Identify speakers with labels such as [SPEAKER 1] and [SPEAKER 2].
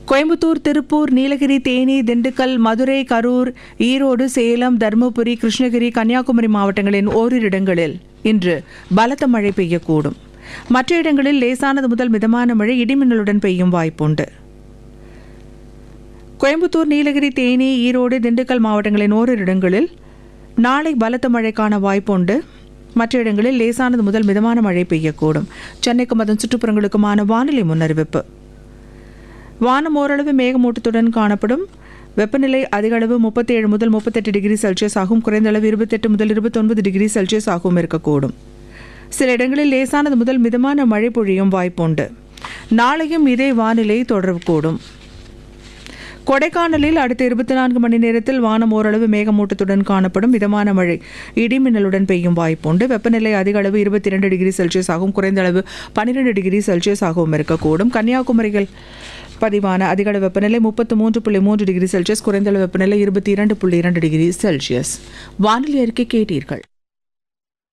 [SPEAKER 1] கோயம்புத்தூர், திருப்பூர், நீலகிரி, தேனி, திண்டுக்கல், மதுரை, கரூர், ஈரோடு, சேலம், தருமபுரி, கிருஷ்ணகிரி, கன்னியாகுமரி மாவட்டங்களின் ஓரிரு இடங்களில் இன்று பலத்த மழை பெய்யக்கூடும். மற்ற இடங்களில் லேசானது முதல் மிதமான மழை இடிமின்னலுடன் பெய்யும் வாய்ப்புண்டு. கோயம்புத்தூர், நீலகிரி, தேனி, ஈரோடு, திண்டுக்கல் மாவட்டங்களின் ஓரிரு இடங்களில் நாளை பலத்த மழைக்கான வாய்ப்புண்டு. மற்ற இடங்களில் லேசானது முதல் மிதமான மழை பெய்யக்கூடும். சென்னைக்கும் அதன் சுற்றுப்புறங்களுக்குமான வானிலை முன்னறிவிப்பு. வானம் ஓரளவு மேகமூட்டத்துடன் காணப்படும். வெப்பநிலை அதிக அளவு 37 முதல் 38 டிகிரி செல்சியஸ் ஆகும். குறைந்த அளவு 28 முதல் 29 டிகிரி செல்சியஸ் ஆகவும் இருக்கக்கூடும். சில இடங்களில் லேசானது முதல் மிதமான மழை பொழியும் வாய்ப்புண்டு. நாளையும் இதே வானிலை தொடரக்கூடும். கொடைக்கானலில் அடுத்த 24 மணி நேரத்தில் வானம் ஓரளவு மேகமூட்டத்துடன் காணப்படும். மிதமான மழை இடிமின்னலுடன் பெய்யும் வாய்ப்புண்டு. வெப்பநிலை அதிக அளவு 22 டிகிரி செல்சியஸ் ஆகும். குறைந்த அளவு 12 டிகிரி செல்சியஸ் ஆகவும் இருக்கக்கூடும். கன்னியாகுமரியில் பதிவான அதிகளவு வெப்பநிலை 33.3 டிகிரி செல்சியஸ், குறைந்த அளவு வெப்பநிலை 22.2 டிகிரி செல்சியஸ். வானிலை அறிக்கை கேட்டீர்கள்.